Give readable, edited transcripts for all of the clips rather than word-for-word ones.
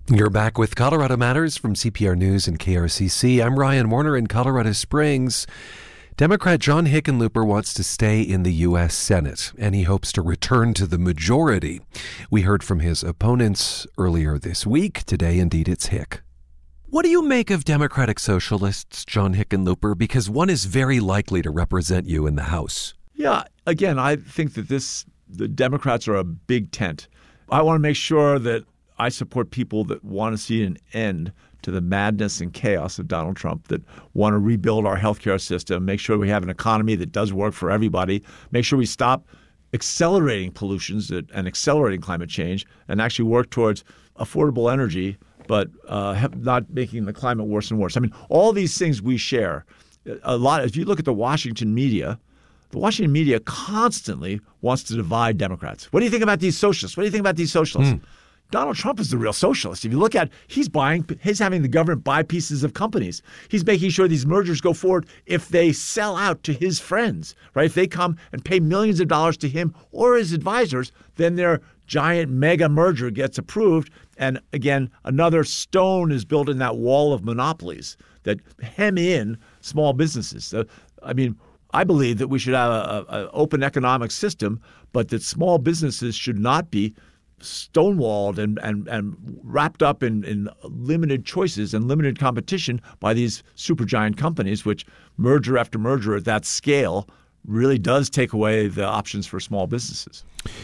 You're back with Colorado Matters from CPR News and KRCC. I'm Ryan Warner in Colorado Springs. Democrat John Hickenlooper wants to stay in the U.S. Senate, and he hopes to return to the majority. We heard from his opponents earlier this week. Today, indeed, it's Hick. What do you make of Democratic Socialists, John Hickenlooper? Because one is very likely to represent you in the House. Yeah, again, I think that the Democrats are a big tent. I want to make sure that I support people that want to see an end to the madness and chaos of Donald Trump, that want to rebuild our healthcare system, make sure we have an economy that does work for everybody, make sure we stop accelerating pollutions and accelerating climate change, and actually work towards affordable energy, but not making the climate worse and worse. I mean, all these things we share. A lot. If you look at the Washington media constantly wants to divide Democrats. What do you think about these socialists? What do you think about these socialists? Donald Trump is the real socialist. If you look at, he's having the government buy pieces of companies. He's making sure these mergers go forward if they sell out to his friends, right? If they come and pay millions of dollars to him or his advisors, then their giant mega merger gets approved. And again, another stone is built in that wall of monopolies that hem in small businesses. So, I believe that we should have an open economic system, but that small businesses should not be stonewalled and wrapped up in limited choices and limited competition by these supergiant companies, which merger after merger at that scale really does take away the options for small businesses.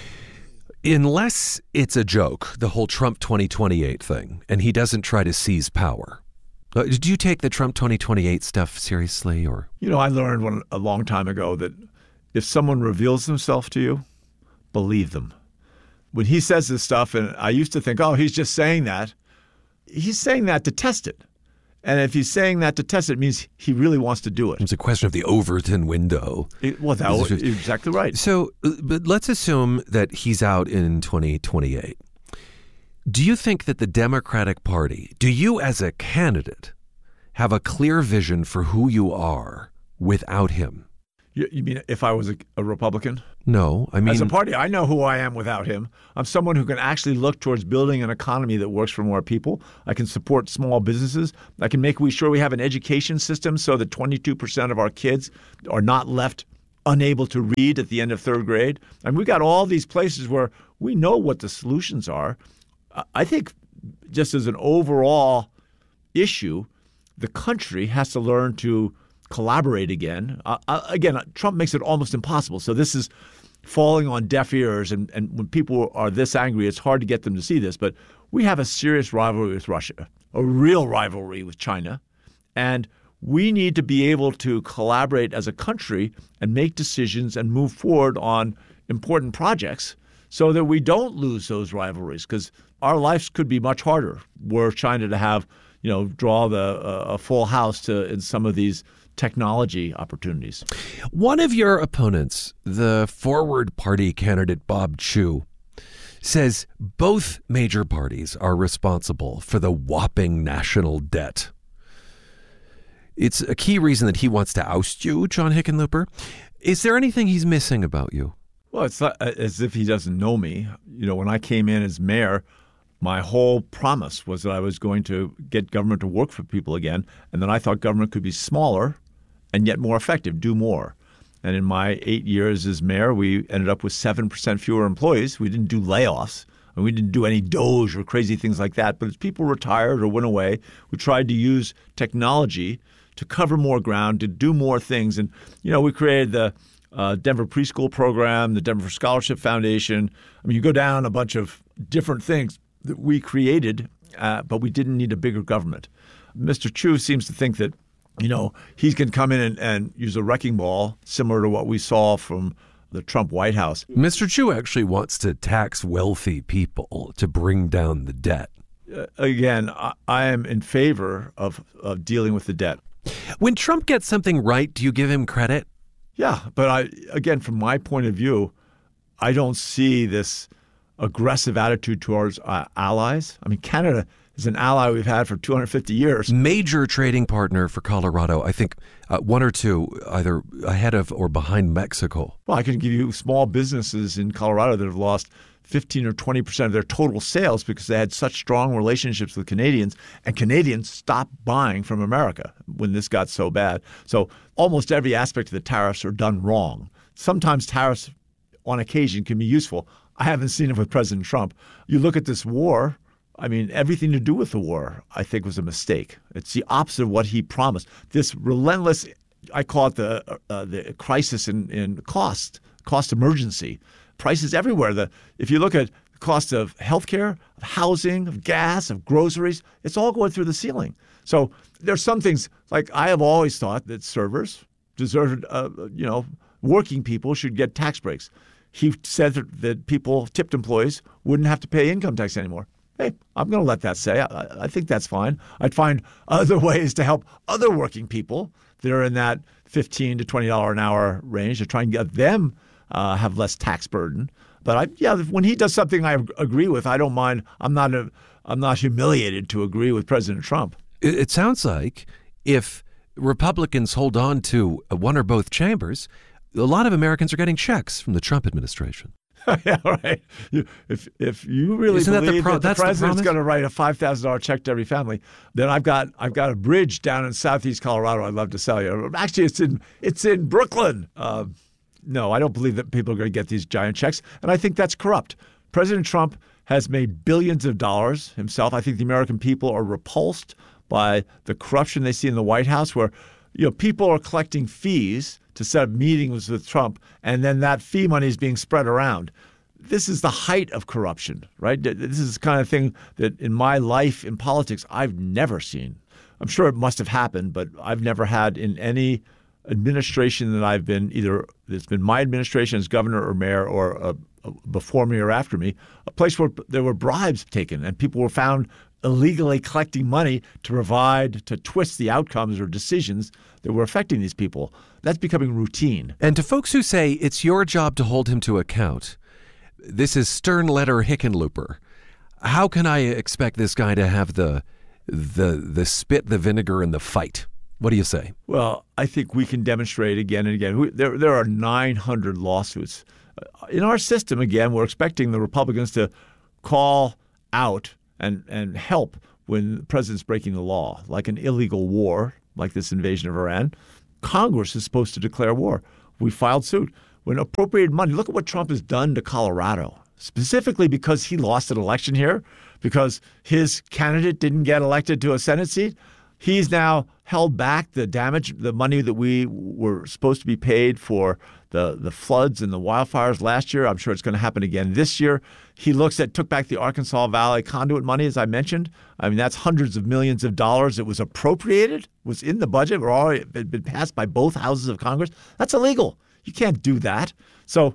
Unless it's a joke, the whole Trump 2028 thing, and he doesn't try to seize power. Did you take the Trump 2028 stuff seriously? Or I learned a long time ago that if someone reveals themselves to you, believe them. When he says this stuff, and I used to think, he's just saying that. He's saying that to test it. And if he's saying that to test it, it means he really wants to do it. It's a question of the Overton window. You're exactly right. So, but let's assume that he's out in 2028. Do you think that the Democratic Party, do you as a candidate, have a clear vision for who you are without him? You mean if I was a Republican? No, I mean, as a party, I know who I am without him. I'm someone who can actually look towards building an economy that works for more people. I can support small businesses. I can make sure we have an education system so that 22% of our kids are not left unable to read at the end of third grade. And we've got all these places where we know what the solutions are. I think just as an overall issue, the country has to learn to collaborate again. Trump makes it almost impossible. So this is falling on deaf ears. And when people are this angry, it's hard to get them to see this. But we have a serious rivalry with Russia, a real rivalry with China. And we need to be able to collaborate as a country and make decisions and move forward on important projects so that we don't lose those rivalries, because our lives could be much harder were China to have, draw a full house in some of these technology opportunities. One of your opponents, the Forward Party candidate Bob Chu, says both major parties are responsible for the whopping national debt. It's a key reason that he wants to oust you, John Hickenlooper. Is there anything he's missing about you? Well, it's not as if he doesn't know me. When I came in as mayor, my whole promise was that I was going to get government to work for people again, and that I thought government could be smaller and yet more effective, do more. And in my 8 years as mayor, we ended up with 7% fewer employees. We didn't do layoffs, and we didn't do any DOGE or crazy things like that. But as people retired or went away, we tried to use technology to cover more ground, to do more things. And, we created the Denver Preschool Program, the Denver Scholarship Foundation. You go down a bunch of different things that we created, but we didn't need a bigger government. Mr. Chu seems to think that, he can come in and use a wrecking ball similar to what we saw from the Trump White House. Mr. Chu actually wants to tax wealthy people to bring down the debt. Again, I am in favor of dealing with the debt. When Trump gets something right, do you give him credit? Yeah, but from my point of view, I don't see this aggressive attitude towards allies. Canada is an ally we've had for 250 years. Major trading partner for Colorado, I think one or two, either ahead of or behind Mexico. Well, I can give you small businesses in Colorado that have lost 15 or 20% of their total sales because they had such strong relationships with Canadians, and Canadians stopped buying from America when this got so bad. So almost every aspect of the tariffs are done wrong. Sometimes tariffs on occasion can be useful. I haven't seen it with President Trump. You look at this war, I mean, everything to do with the war, I think, was a mistake. It's the opposite of what he promised. This relentless, I call it the crisis in cost emergency. Prices everywhere. If you look at the cost of healthcare, of housing, of gas, of groceries, it's all going through the ceiling. So there's some things, like I have always thought that servers deserved, working people should get tax breaks. He said that people, tipped employees, wouldn't have to pay income tax anymore. Hey, I'm going to let that say. I think that's fine. I'd find other ways to help other working people that are in that $15 to $20 an hour range to try and get them have less tax burden. But when he does something I agree with, I don't mind. I'm not humiliated to agree with President Trump. It sounds like if Republicans hold on to one or both chambers, a lot of Americans are getting checks from the Trump administration. Yeah, right. If you really believe that the president's going to write a $5,000 check to every family, then I've got a bridge down in southeast Colorado I'd love to sell you. Actually, it's in Brooklyn. No, I don't believe that people are going to get these giant checks, and I think that's corrupt. President Trump has made billions of dollars himself. I think the American people are repulsed by the corruption they see in the White House, where people are collecting fees to set up meetings with Trump, and then that fee money is being spread around. This is the height of corruption, right? This is the kind of thing that in my life in politics I've never seen. I'm sure it must have happened, but I've never had in any administration that I've been, either it's been my administration as governor or mayor or before me or after me, a place where there were bribes taken and people were found illegally collecting money to twist the outcomes or decisions that were affecting these people. That's becoming routine. And to folks who say it's your job to hold him to account, this is stern letter Hickenlooper. How can I expect this guy to have the spit, the vinegar, and the fight? What do you say? Well, I think we can demonstrate again and again. There are 900 lawsuits. In our system, again, we're expecting the Republicans to call out and help when the president's breaking the law, like an illegal war, like this invasion of Iran. Congress is supposed to declare war. We filed suit. When appropriated money, look at what Trump has done to Colorado, specifically because he lost an election here, because his candidate didn't get elected to a Senate seat. He's now held back the money that we were supposed to be paid for the floods and the wildfires last year. I'm sure it's going to happen again this year. He took back the Arkansas Valley conduit money, as I mentioned. I mean, that's hundreds of millions of dollars. It was appropriated, was in the budget, or already been passed by both houses of Congress. That's illegal. You can't do that. So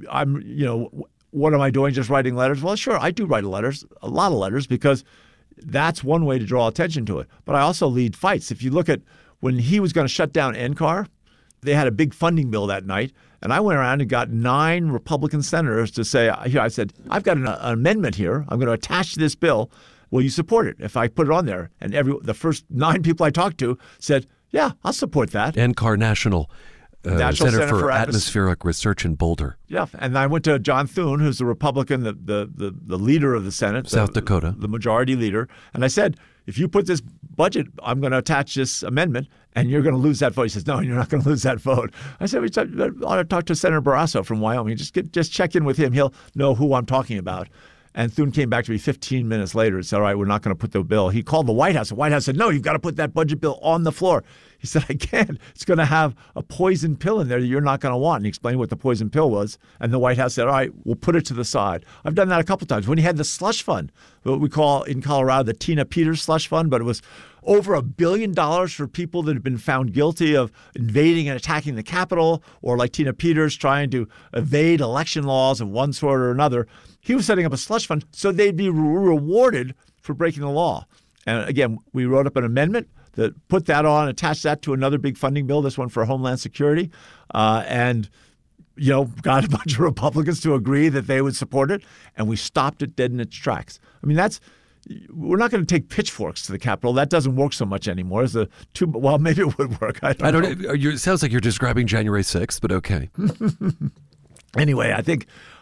what am I doing? Just writing letters? Well, sure, I do write letters, a lot of letters, because that's one way to draw attention to it. But I also lead fights. If you look at when he was going to shut down NCAR, they had a big funding bill that night. And I went around and got 9 Republican senators to say, I said, I've got an amendment here. I'm going to attach to this bill. Will you support it if I put it on there? And the first 9 people I talked to said, yeah, I'll support that. NCAR National Center for Atmospheric Research in Boulder. Yeah, and I went to John Thune, who's the Republican, the leader of the Senate, South Dakota, the majority leader, and I said, if you put this budget, I'm going to attach this amendment, and you're going to lose that vote. He says, no, you're not going to lose that vote. I said, I ought to talk to Senator Barrasso from Wyoming. Just check in with him. He'll know who I'm talking about. And Thune came back to me 15 minutes later and said, all right, we're not going to put the bill. He called the White House. The White House said, no, you've got to put that budget bill on the floor. He said, I can't. It's going to have a poison pill in there that you're not going to want. And he explained what the poison pill was. And the White House said, all right, we'll put it to the side. I've done that a couple times. When he had the slush fund, what we call in Colorado the Tina Peters slush fund, but it was over $1 billion for people that had been found guilty of invading and attacking the Capitol, or like Tina Peters trying to evade election laws of one sort or another. He was setting up a slush fund so they'd be rewarded for breaking the law. And again, we wrote up an amendment that put that on, attached that to another big funding bill, this one for Homeland Security, and got a bunch of Republicans to agree that they would support it, and we stopped it dead in its tracks. I mean, we're not going to take pitchforks to the Capitol. That doesn't work so much anymore. Well, maybe it would work. I don't know. It sounds like you're describing January 6th, but okay. Anyway, I think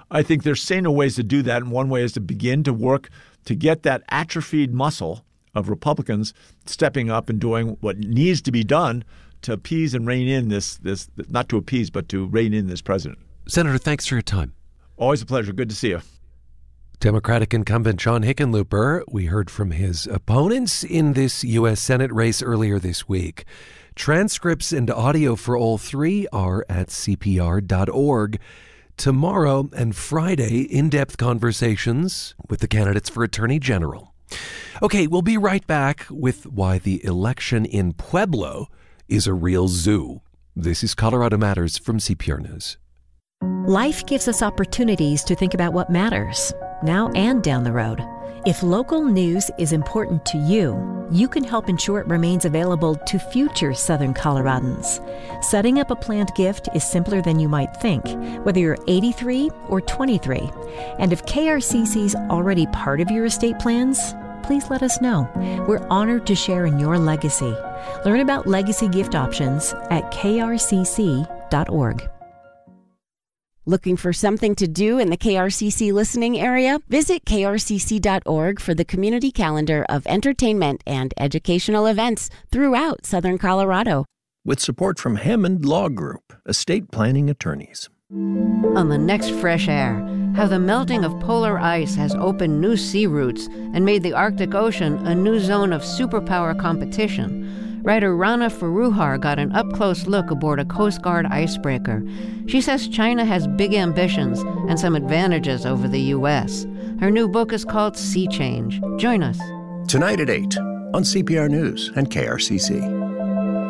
I think there's saner ways to do that, and one way is to begin to work to get that atrophied muscle of Republicans stepping up and doing what needs to be done to appease and rein in this not to appease, but to rein in this president. Senator, thanks for your time. Always a pleasure. Good to see you. Democratic incumbent John Hickenlooper. We heard from his opponents in this U.S. Senate race earlier this week. Transcripts and audio for all three are at CPR.org. Tomorrow and Friday, in-depth conversations with the candidates for Attorney General. Okay, we'll be right back with why the election in Pueblo is a real zoo. This is Colorado Matters from CPR News. Life gives us opportunities to think about what matters, now and down the road. If local news is important to you, you can help ensure it remains available to future Southern Coloradans. Setting up a planned gift is simpler than you might think, whether you're 83 or 23. And if KRCC's already part of your estate plans, please let us know. We're honored to share in your legacy. Learn about legacy gift options at krcc.org. Looking for something to do in the KRCC listening area? Visit krcc.org for the community calendar of entertainment and educational events throughout Southern Colorado. With support from Hammond Law Group, estate planning attorneys. On the next Fresh Air, how the melting of polar ice has opened new sea routes and made the Arctic Ocean a new zone of superpower competition. Writer Rana Faruhar got an up-close look aboard a Coast Guard icebreaker. She says China has big ambitions and some advantages over the U.S. Her new book is called Sea Change. Join us. Tonight at 8 on CPR News and KRCC.